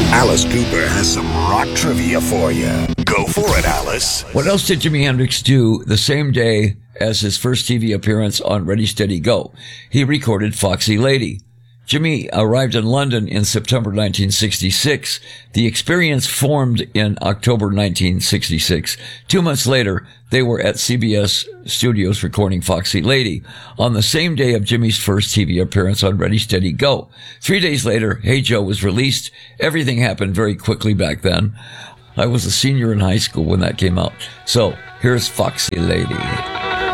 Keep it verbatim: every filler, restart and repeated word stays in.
Alice Cooper has some rock trivia for you. Go for it, Alice. What else did Jimi Hendrix do the same day as his first T V appearance on Ready, Steady, Go? He recorded Foxy Lady. Jimi arrived in London in September nineteen sixty-six. The Experience formed in October nineteen sixty-six. Two months later, they were at C B S Studios recording Foxy Lady on the same day of Jimi's first T V appearance on Ready, Steady, Go. Three days later, Hey Joe was released. Everything happened very quickly back then. I was a senior in high school when that came out. So, here's Foxy Lady.